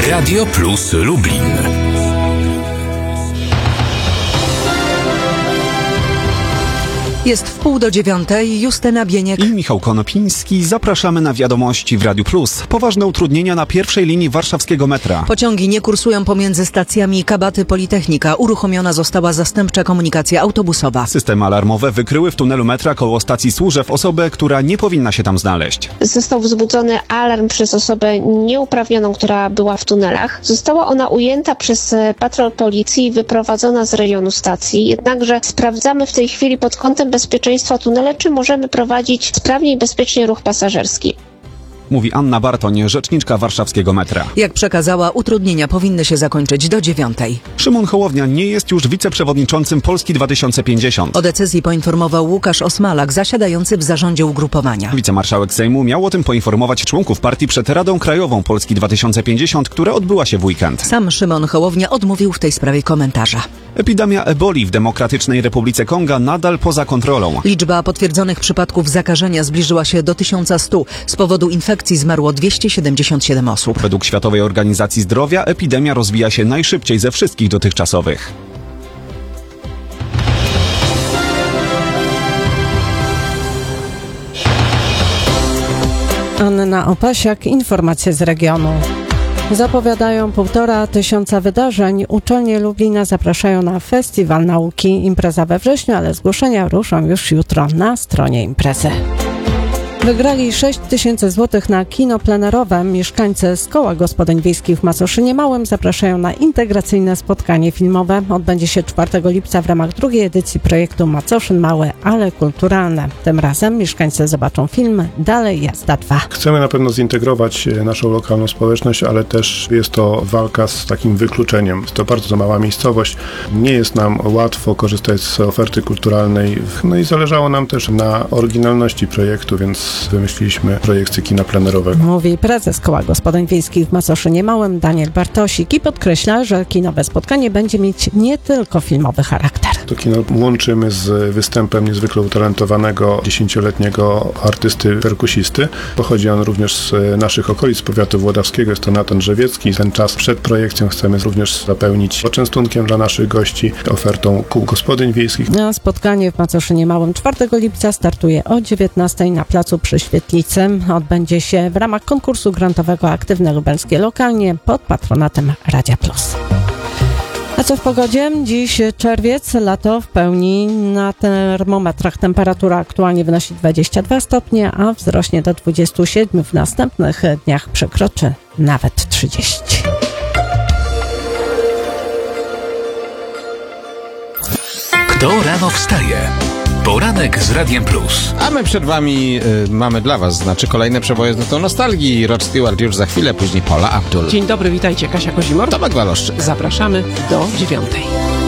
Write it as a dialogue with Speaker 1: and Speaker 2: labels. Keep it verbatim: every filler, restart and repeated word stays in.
Speaker 1: Radio Plus Lublin.
Speaker 2: Jest w pół do dziewiątej. Justyna Bieniek
Speaker 3: i Michał Konopiński. Zapraszamy na wiadomości w Radiu Plus. Poważne utrudnienia na pierwszej linii warszawskiego metra.
Speaker 2: Pociągi nie kursują pomiędzy stacjami Kabaty Politechnika. Uruchomiona została zastępcza komunikacja autobusowa.
Speaker 3: Systemy alarmowe wykryły w tunelu metra koło stacji Służew osobę, która nie powinna się tam znaleźć.
Speaker 4: Został wzbudzony alarm przez osobę nieuprawnioną, która była w tunelach. Została ona ujęta przez patrol policji i wyprowadzona z rejonu stacji. Jednakże sprawdzamy w tej chwili pod kątem bezpieczeństwa tunele, czy możemy prowadzić sprawnie i bezpiecznie ruch pasażerski.
Speaker 3: Mówi Anna Bartoń, rzeczniczka warszawskiego metra.
Speaker 2: Jak przekazała, utrudnienia powinny się zakończyć do dziewiątej.
Speaker 3: Szymon Hołownia nie jest już wiceprzewodniczącym Polski dwa tysiące pięćdziesiąt.
Speaker 2: O decyzji poinformował Łukasz Osmalak, zasiadający w zarządzie ugrupowania.
Speaker 3: Wicemarszałek Sejmu miał o tym poinformować członków partii przed Radą Krajową Polski dwa tysiące pięćdziesiąt, która odbyła się w weekend.
Speaker 2: Sam Szymon Hołownia odmówił w tej sprawie komentarza.
Speaker 3: Epidemia eboli w Demokratycznej Republice Konga nadal poza kontrolą.
Speaker 2: Liczba potwierdzonych przypadków zakażenia zbliżyła się do tysiąc stu. Z powodu infekcji zmarło dwieście siedemdziesiąt siedem osób.
Speaker 3: Według Światowej Organizacji Zdrowia epidemia rozwija się najszybciej ze wszystkich dotychczasowych.
Speaker 5: Anna Opasiak, informacje z regionu. Zapowiadają półtora tysiąca wydarzeń. Uczelnie Lublina zapraszają na Festiwal Nauki. Impreza we wrześniu, ale zgłoszenia ruszą już jutro na stronie imprezy. Wygrali sześć tysięcy złotych na kino plenerowe. Mieszkańcy z Koła Gospodyń Wiejskich w Mazowszynie Małym zapraszają na integracyjne spotkanie filmowe. Odbędzie się czwartego lipca w ramach drugiej edycji projektu Macoszyn Małe, ale kulturalne. Tym razem mieszkańcy zobaczą film Dalej jazda dwa.
Speaker 6: Chcemy na pewno zintegrować naszą lokalną społeczność, ale też jest to walka z takim wykluczeniem. Jest to bardzo mała miejscowość. Nie jest nam łatwo korzystać z oferty kulturalnej. No i zależało nam też na oryginalności projektu, więc wymyśliliśmy projekcję kina plenerowego.
Speaker 5: Mówi prezes Koła Gospodyń Wiejskich w Mazowszynie Małym Daniel Bartosik i podkreśla, że kinowe spotkanie będzie mieć nie tylko filmowy charakter.
Speaker 6: To kino łączymy z występem niezwykle utalentowanego dziesięcioletniego artysty perkusisty. Pochodzi on również z naszych okolic powiatu włodawskiego. Jest to Natan Drzewiecki. Ten czas przed projekcją chcemy również zapełnić poczęstunkiem dla naszych gości, ofertą kół gospodyń wiejskich.
Speaker 5: A spotkanie w Mazowszynie Małym czwartego lipca startuje o dziewiętnastej na placu przy Świetlicy. Odbędzie się w ramach konkursu grantowego Aktywne Lubelskie Lokalnie pod patronatem Radia Plus. A co w pogodzie? Dziś czerwiec, lato w pełni. Na termometrach temperatura aktualnie wynosi dwadzieścia dwa stopnie, a wzrośnie do dwudziestu siedmiu. W następnych dniach przekroczy nawet trzydzieści.
Speaker 1: Kto rano wstaje? Poranek z Radiem Plus.
Speaker 7: A my przed wami y, mamy dla was, znaczy kolejne przeboje do nostalgii. Rod Stewart już za chwilę, później Paula Abdul.
Speaker 8: Dzień dobry, witajcie. Kasia Kozimor,
Speaker 7: Tomek Waloszczyk.
Speaker 8: Zapraszamy do dziewiątej.